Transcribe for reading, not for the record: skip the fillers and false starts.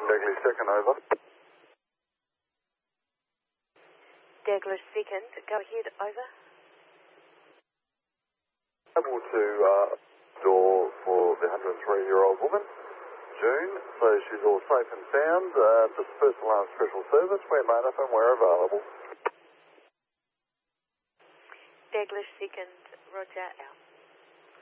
Dagley second, over. Douglas second, go ahead, over. Able to door for the 103-year-old woman, June, so she's all safe and sound. Just first alarm special service, we're made up and we're available. Douglas second, Roger, out.